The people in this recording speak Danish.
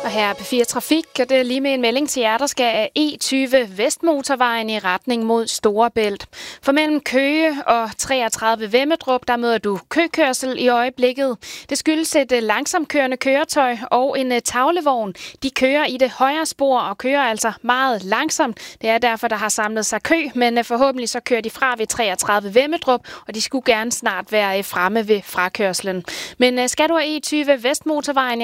Og her er P4 Trafik, og det er lige med en melding til jer, der skal af E20 Vestmotorvejen i retning mod Storebælt. For mellem Køge og 33 Vemmedrup, der møder du køkørsel i øjeblikket. Det skyldes et langsomkørende køretøj og en tavlevogn. De kører i det højre spor og kører altså meget langsomt. Det er derfor, der har samlet sig kø, men forhåbentlig så kører de fra ved 33 Vemmedrup, og de skulle gerne snart være fremme ved frakørslen. Men skal du af E20 Vestmotorvejen